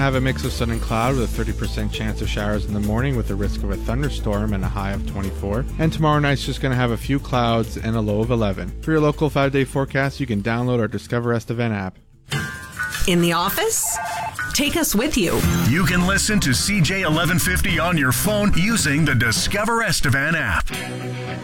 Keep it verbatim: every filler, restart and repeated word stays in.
have a mix of sun and cloud with a thirty percent chance of showers in the morning with a risk of a thunderstorm and a high of twenty-four. And tomorrow night's just going to have a few clouds and a low of eleven. For your local five-day forecast, you can download our Discover Estevan app. In the office? Take us with you. You can listen to C J eleven fifty on your phone using the Discover Estevan app.